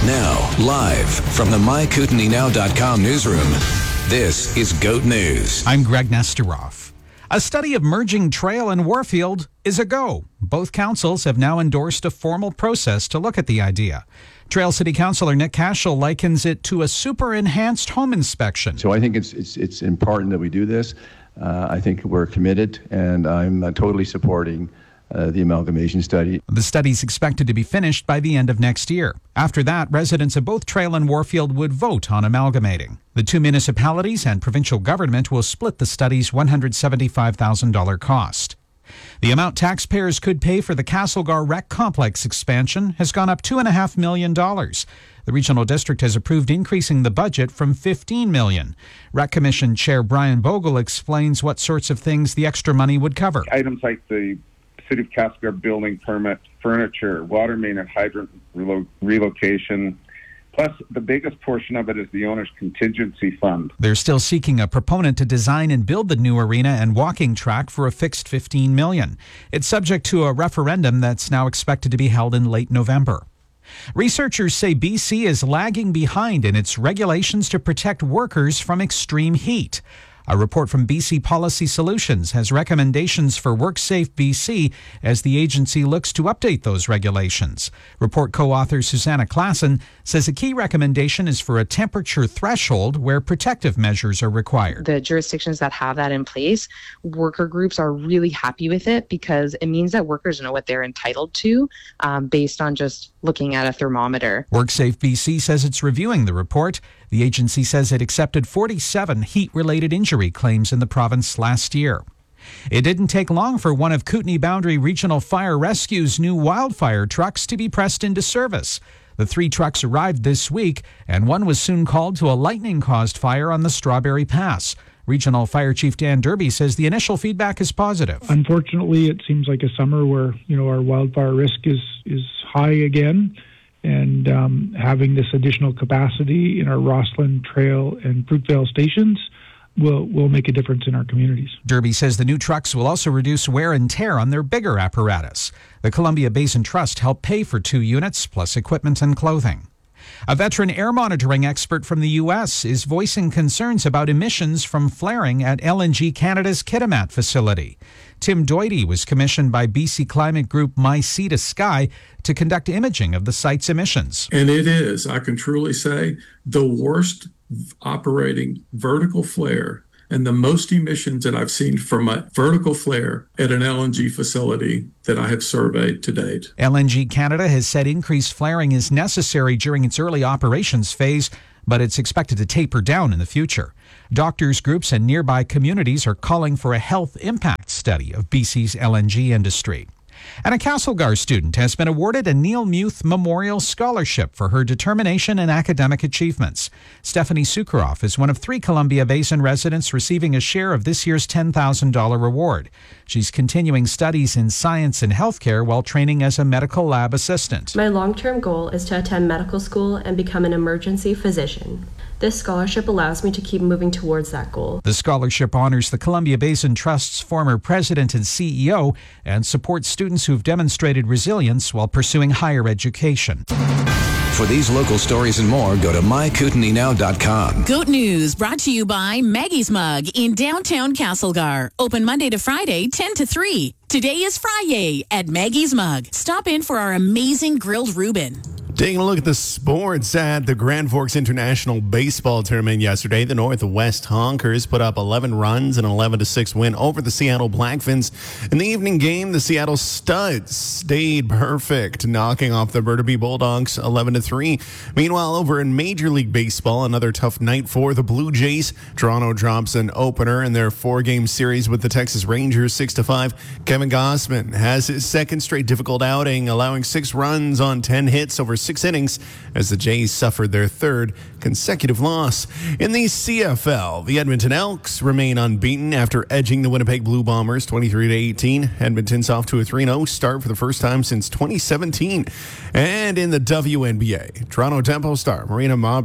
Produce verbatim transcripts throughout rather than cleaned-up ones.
Now, live from the my kootenai now dot com newsroom, this is GOAT News. I'm Greg Nesteroff. A study of merging Trail and Warfield is a go. Both councils have now endorsed a formal process to look at the idea. Trail City Councilor Nick Cashel likens it to a super enhanced home inspection. So I think it's it's, it's important that we do this. Uh, I think we're committed, and I'm uh, totally supporting Uh, the amalgamation study. The study's expected to be finished by the end of next year. After that, residents of both Trail and Warfield would vote on amalgamating. The two municipalities and provincial government will split the study's one hundred seventy-five thousand dollars cost. The amount taxpayers could pay for the Castlegar Rec Complex expansion has gone up two point five million dollars. The regional district has approved increasing the budget from fifteen million dollars. Rec Commission Chair Brian Bogle explains what sorts of things the extra money would cover. Items like the City of Castlegar building permit, furniture, water main and hydrant relo- relocation. Plus, the biggest portion of it is the owner's contingency fund. They're still seeking a proponent to design and build the new arena and walking track for a fixed fifteen million dollars. It's subject to a referendum that's now expected to be held in late November. Researchers say B C is lagging behind in its regulations to protect workers from extreme heat. A report from B C Policy Solutions has recommendations for WorkSafe B C as the agency looks to update those regulations. Report co-author Susanna Klassen says a key recommendation is for a temperature threshold where protective measures are required. The jurisdictions that have that in place, worker groups are really happy with it because it means that workers know what they're entitled to um, based on just looking at a thermometer. WorkSafe B C says it's reviewing the report. The agency says it accepted forty-seven heat-related injury claims in the province last year. It didn't take long for one of Kootenay Boundary Regional Fire Rescue's new wildfire trucks to be pressed into service. The three trucks arrived this week, and one was soon called to a lightning-caused fire on the Strawberry Pass. Regional Fire Chief Dan Derby says the initial feedback is positive. Unfortunately, it seems like a summer where, you know, our wildfire risk is, is high again. And um, having this additional capacity in our Rossland, Trail, and Fruitvale stations will will make a difference in our communities. Derby says the new trucks will also reduce wear and tear on their bigger apparatus. The Columbia Basin Trust helped pay for two units, plus equipment and clothing. A veteran air monitoring expert from the U S is voicing concerns about emissions from flaring at L N G Canada's Kitimat facility. Tim Doity was commissioned by B C climate group My Sea to Sky to conduct imaging of the site's emissions. And it is, I can truly say, the worst operating vertical flare and the most emissions that I've seen from a vertical flare at an L N G facility that I have surveyed to date. L N G Canada has said increased flaring is necessary during its early operations phase, but it's expected to taper down in the future. Doctors, groups, and nearby communities are calling for a health impact study of B C's L N G industry. And a Castlegar student has been awarded a Neil Muth Memorial Scholarship for her determination and academic achievements. Stephanie Sukharoff is one of three Columbia Basin residents receiving a share of this year's ten thousand dollars reward. She's continuing studies in science and healthcare while training as a medical lab assistant. My long-term goal is to attend medical school and become an emergency physician. This scholarship allows me to keep moving towards that goal. The scholarship honors the Columbia Basin Trust's former president and C E O and supports students who've demonstrated resilience while pursuing higher education. For these local stories and more, go to my kootenai now dot com. GOAT News brought to you by Maggie's Mug in downtown Castlegar. Open Monday to Friday, ten to three. Today is Friday at Maggie's Mug. Stop in for our amazing grilled Reuben. Taking a look at the sports at the Grand Forks International Baseball Tournament yesterday, the Northwest Honkers put up eleven runs and an eleven to six win over the Seattle Blackfins. In the evening game, the Seattle Studs stayed perfect, knocking off the Burnaby Bulldogs eleven to three. Meanwhile, over in Major League Baseball, another tough night for the Blue Jays. Toronto drops an opener in their four-game series with the Texas Rangers six to five. Kevin Gausman has his second straight difficult outing, allowing six runs on ten hits over six innings as the Jays suffered their third consecutive loss. In the C F L, the Edmonton Elks remain unbeaten after edging the Winnipeg Blue Bombers twenty-three to eighteen. Edmonton's off to a three oh start for the first time since twenty seventeen. And in the W N B A, Toronto Tempo star Marina Mabrey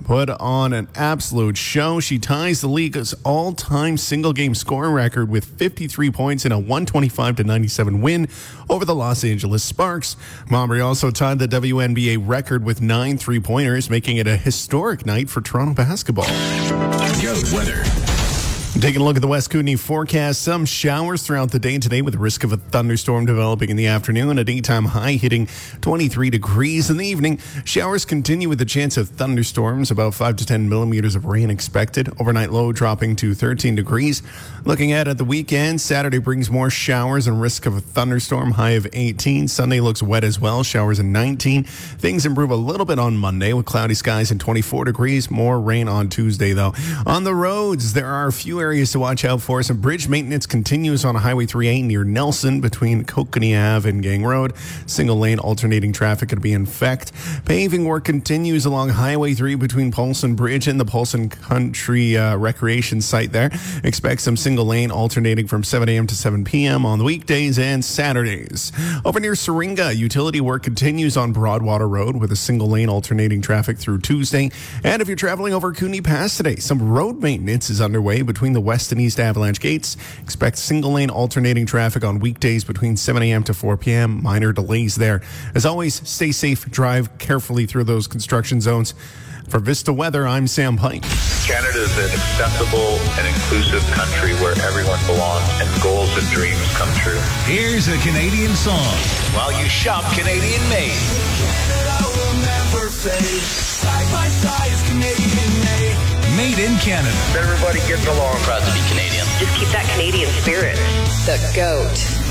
put on an absolute show. She ties the league's all-time single-game scoring record with fifty-three points in a one twenty-five to ninety-seven win over the Los Angeles Sparks. Mowbray also tied the W N B A record with nine three-pointers, making it a historic night for Toronto basketball. Goat weather. Taking a look at the West Kootenay forecast, some showers throughout the day today with the risk of a thunderstorm developing in the afternoon. A daytime high hitting twenty-three degrees in the evening. Showers continue with the chance of thunderstorms, about five to ten millimeters of rain expected. Overnight low dropping to thirteen degrees. Looking ahead at the weekend, Saturday brings more showers and risk of a thunderstorm, high of eighteen. Sunday looks wet as well, showers in nineteen. Things improve a little bit on Monday with cloudy skies and twenty-four degrees. More rain on Tuesday though. On the roads, there are a few areas to watch out for. Some bridge maintenance continues on Highway three A near Nelson between Kokanee Ave and Gang Road. Single lane alternating traffic could be in effect. Paving work continues along Highway three between Paulson Bridge and the Paulson Country uh, Recreation site there. Expect some single lane alternating from seven a.m. to seven p.m. on the weekdays and Saturdays. Over near Syringa, utility work continues on Broadwater Road with a single lane alternating traffic through Tuesday. And if you're traveling over Kootenay Pass today, some road maintenance is underway between the west and east Avalanche gates. Expect single lane alternating traffic on weekdays between seven a.m. to four p.m. Minor delays there. As always, stay safe, drive carefully through those construction zones. For Vista Weather, I'm Sam Pike. Canada is an accessible and inclusive country where everyone belongs and goals and dreams come true. Here's a Canadian song while you shop Canadian made. Canada will never fade. Side by side is Canadian made. Made in Canada. Everybody gets along. Proud to be Canadian. Just keep that Canadian spirit. The GOAT.